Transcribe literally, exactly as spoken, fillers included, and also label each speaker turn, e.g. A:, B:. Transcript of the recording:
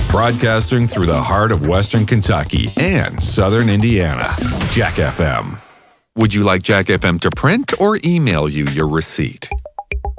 A: broadcasting through the heart of Western Kentucky and Southern Indiana. Jack F M. Would you like Jack F M to print or email you your receipt?